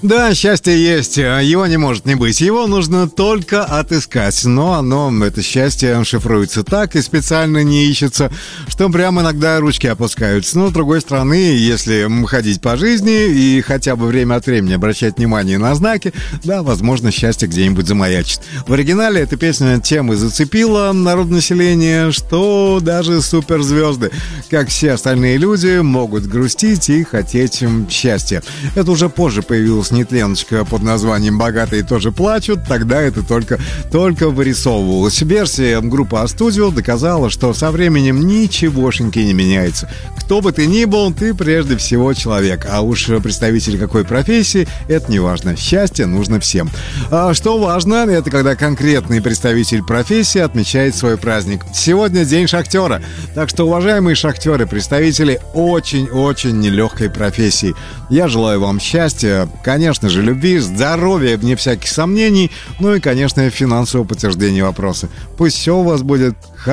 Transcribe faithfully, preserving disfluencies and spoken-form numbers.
Да, счастье есть, его не может не быть. Его нужно только отыскать. Но оно, это счастье, шифруется так и специально не ищется, что прям иногда ручки опускаются. Но, с другой стороны, если ходить по жизни и хотя бы время от времени обращать внимание на знаки, да, возможно, счастье где-нибудь замаячит. В оригинале эта песня тем и зацепила народонаселение, что даже суперзвезды, как все остальные люди, могут грустить и хотеть счастья. Это уже позже появилась нетленочка под названием «Богатые тоже плачут», тогда это только, только вырисовывалось. Версия группы А-Студио доказала, что со временем ничегошеньки не меняется. Кто бы ты ни был, ты прежде всего человек, а уж представитель какой профессии, это не важно. Счастье нужно всем. А что важно, это когда конкретный представитель профессии отмечает свой праздник. Сегодня день шахтера, так что, уважаемые шахтеры, представители очень-очень нелегкой профессии, я желаю вам счастья, конечно же, любви, здоровья, вне всяких сомнений, ну и, конечно, финансового подтверждения вопроса. Пусть все у вас будет